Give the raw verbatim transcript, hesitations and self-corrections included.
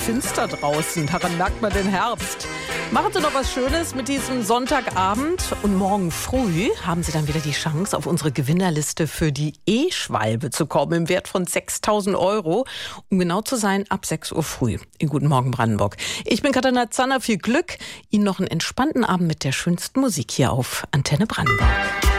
finster draußen. Daran merkt man den Herbst. Machen Sie noch was Schönes mit diesem Sonntagabend. Und morgen früh haben Sie dann wieder die Chance, auf unsere Gewinnerliste für die E-Schwalbe zu kommen, im Wert von sechstausend Euro. Um genau zu sein, ab sechs Uhr früh. In Guten Morgen Brandenburg. Ich bin Katharina Zanner. Viel Glück. Ihnen noch einen entspannten Abend mit der schönsten Musik hier auf Antenne Brandenburg.